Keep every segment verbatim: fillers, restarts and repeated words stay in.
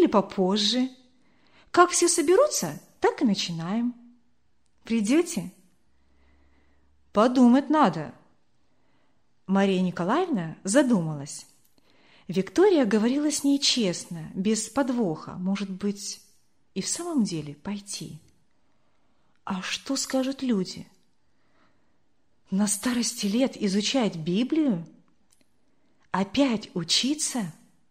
или попозже. Как все соберутся, так и начинаем. Придете? Подумать надо. Мария Николаевна задумалась. Виктория говорила с ней честно, без подвоха. Может быть, и в самом деле пойти. А что скажут люди? На старости лет изучать Библию? Опять учиться?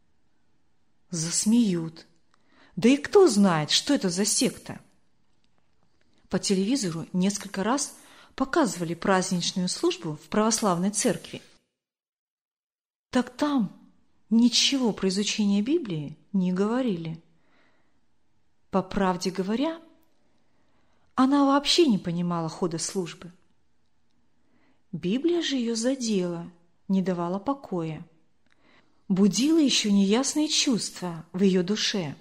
Засмеют. Да и кто знает, что это за секта? По телевизору несколько раз показывали праздничную службу в православной церкви. Так там ничего про изучение Библии не говорили. По правде говоря, она вообще не понимала хода службы. Библия же ее задела, не давала покоя, будила еще неясные чувства в ее душе.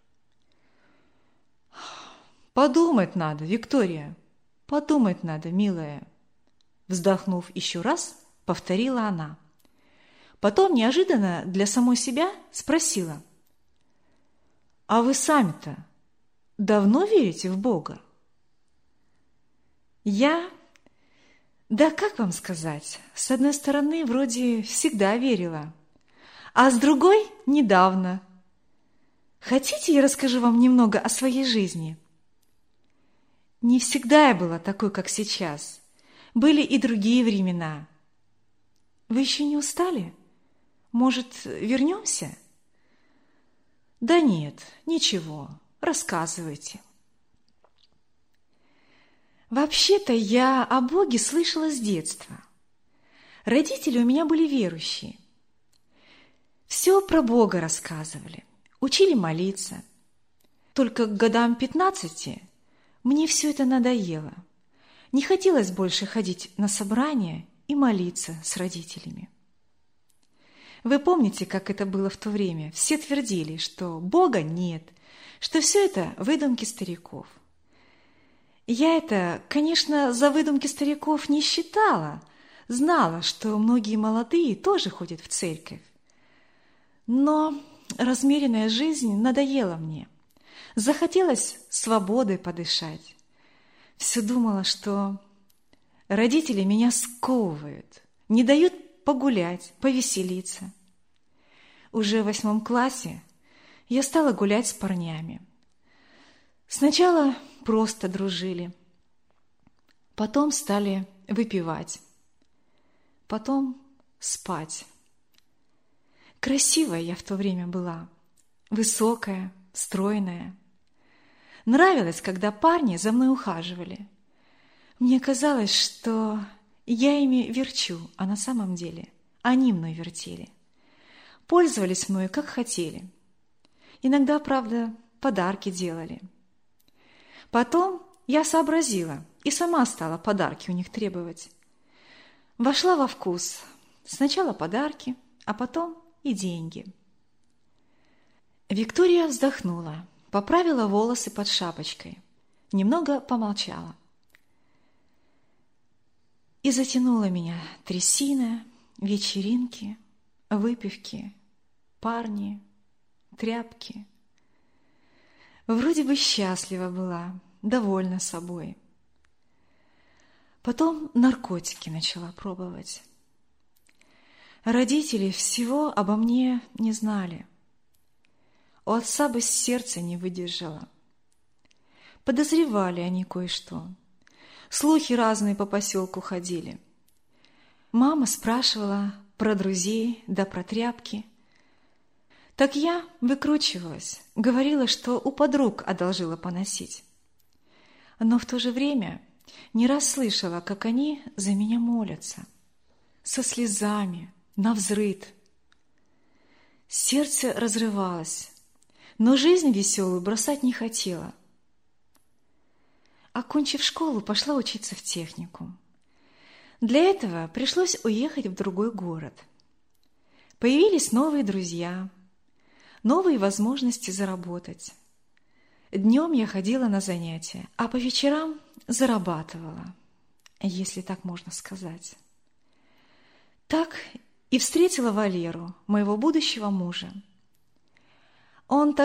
«Подумать надо, Виктория, подумать надо, милая», вздохнув еще раз, повторила она. Потом неожиданно для самой себя спросила: «А вы сами-то давно верите в Бога?» «Я? Да как вам сказать, с одной стороны, вроде всегда верила, а с другой – недавно. Хотите, я расскажу вам немного о своей жизни?» Не всегда я была такой, как сейчас. Были и другие времена. Вы еще не устали? Может, вернемся? Да нет, ничего, рассказывайте. Вообще-то я о Боге слышала с детства. Родители у меня были верующие. Все про Бога рассказывали, учили молиться. Только к годам пятнадцати мне все это надоело. Не хотелось больше ходить на собрания и молиться с родителями. Вы помните, как это было в то время? Все твердили, что Бога нет, что все это выдумки стариков. Я это, конечно, за выдумки стариков не считала, знала, что многие молодые тоже ходят в церковь. Но размеренная жизнь надоела мне. Захотелось свободой подышать. Все думала, что родители меня сковывают, не дают погулять, повеселиться. Уже в восьмом классе я стала гулять с парнями. Сначала просто дружили, потом стали выпивать, потом спать. Красивая я в то время была, высокая, стройная. Нравилось, когда парни за мной ухаживали. Мне казалось, что я ими верчу, а на самом деле они мной вертели. Пользовались мною, как хотели. Иногда, правда, подарки делали. Потом я сообразила и сама стала подарки у них требовать. Вошла во вкус. Сначала подарки, а потом и деньги. Виктория вздохнула, поправила волосы под шапочкой, немного помолчала. И затянула меня трясина, вечеринки, выпивки, парни, тряпки. Вроде бы счастлива была, довольна собой. Потом наркотики начала пробовать. Родители всего обо мне не знали. У отца бы сердце не выдержало. Подозревали они кое-что. Слухи разные по поселку ходили. Мама спрашивала про друзей да про тряпки. Так я выкручивалась, говорила, что у подруг одолжила поносить. Но в то же время не раз слышала, как они за меня молятся. Со слезами, навзрыд. Сердце разрывалось, но жизнь веселую бросать не хотела. Окончив школу, пошла учиться в техникум. Для этого пришлось уехать в другой город. Появились новые друзья, новые возможности заработать. Днем я ходила на занятия, а по вечерам зарабатывала, если так можно сказать. Так и встретила Валеру, моего будущего мужа. Он